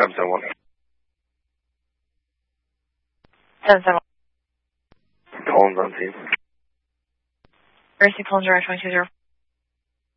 771. 771. Collins on scene. Mercy, Collins, direct 120.